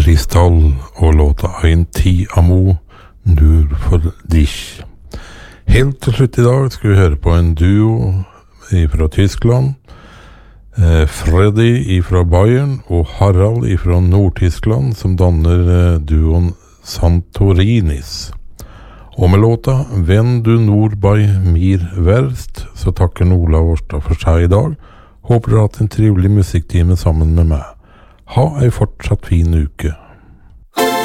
Kristall og låta Ein ti amo nur for dich. Helt til slutt i dag skal vi høre på en duo fra Tyskland. Freddy fra Bayern og Harald fra Nord-Tyskland som danner duoen Santorinis. Og med låta Wenn du nur bei mir wärst, så takker Ola Årstad for seg i dag. Håper du har hatt en trivelig musikktime sammen med meg. Ha ei fortsatt fin uke.